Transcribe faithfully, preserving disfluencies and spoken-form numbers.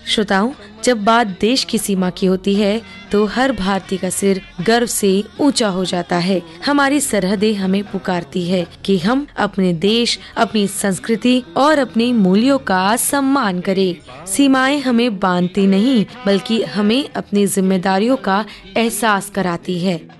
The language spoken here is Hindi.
श्रोताओं, जब बात देश की सीमा की होती है तो हर भारतीय का सिर गर्व से ऊंचा हो जाता है। हमारी सरहदें हमें पुकारती है कि हम अपने देश, अपनी संस्कृति और अपने मूल्यों का सम्मान करें। सीमाएं हमें बांधती नहीं बल्कि हमें अपनी जिम्मेदारियों का एहसास कराती है।